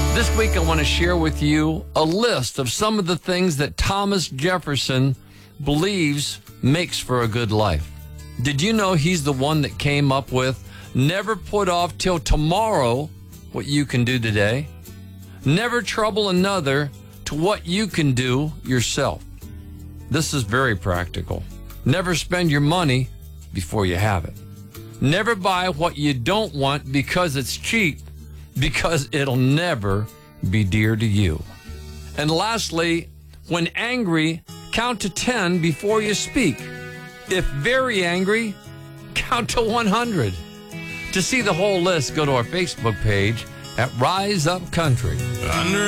This week, I want to share with you a list of some of the things that Thomas Jefferson believes makes for a good life. Did you know he's the one that came up with never put off till tomorrow what you can do today? Never trouble another to what you can do yourself. This is very practical. Never spend your money before you have it. Never buy what you don't want because it's cheap, because it'll never be dear to you. And lastly, when angry, count to 10 before you speak. If very angry, count to 100. To see the whole list, go to our Facebook page at Rise Up Country. Under